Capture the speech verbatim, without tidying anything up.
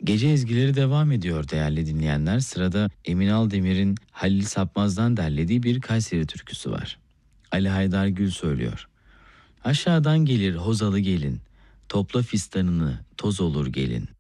Gece ezgileri devam ediyor değerli dinleyenler. Sırada Emin Aldemir'in Halil Sapmaz'dan derlediği bir Kayseri türküsü var. Ali Haydar Gül söylüyor. Aşağıdan gelir hozalı gelin, topla fistanını toz olur gelin.